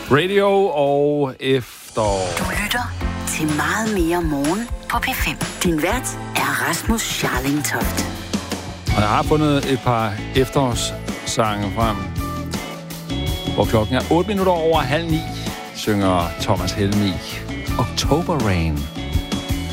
Radio og efterår. Du lytter til Meget mere morgen på P5. Din vært er Rasmus Scharling-Toft. Og jeg har fundet et par efterårssange frem, hvor klokken er 8 minutter over 8:30, synger Thomas Helmig October Rain.